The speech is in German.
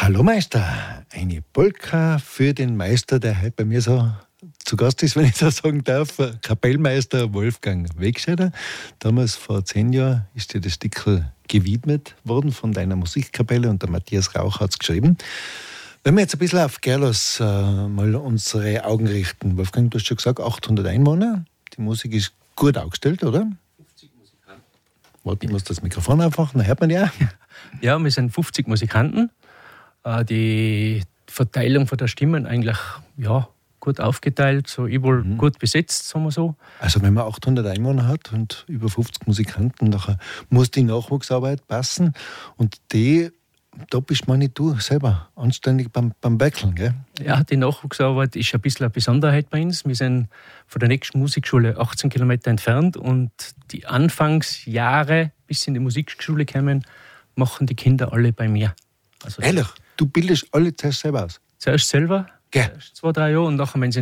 Hallo Meister, eine Polka für den Meister, der heute bei mir so zu Gast ist, wenn ich das sagen darf, Kapellmeister Wolfgang Wegscheider. Damals vor 10 Jahren ist dir das Stückl gewidmet worden von deiner Musikkapelle und der Matthias Rauch hat es geschrieben. Wenn wir jetzt ein bisschen auf Gerlos mal unsere Augen richten. Wolfgang, du hast schon gesagt, 800 Einwohner, die Musik ist gut aufgestellt, oder? 50 Musikanten. Warte, ich muss das Mikrofon aufmachen, dann hört man ja. Ja, wir sind 50 Musikanten. Die Verteilung von der Stimmen eigentlich gut aufgeteilt, so überall gut besetzt, sagen wir so. Also wenn man 800 Einwohner hat und über 50 Musikanten, nachher muss die Nachwuchsarbeit passen und da bist man nicht du selber anständig beim Wechseln, gell? Ja, die Nachwuchsarbeit ist ein bisschen eine Besonderheit bei uns. Wir sind von der nächsten Musikschule 18 Kilometer entfernt und die Anfangsjahre, bis sie in die Musikschule kommen, machen die Kinder alle bei mir. Also Ehrlich? Du bildest alle zuerst selber aus? Zuerst selber, Gell? erst 2-3 Jahre und nachher, wenn sie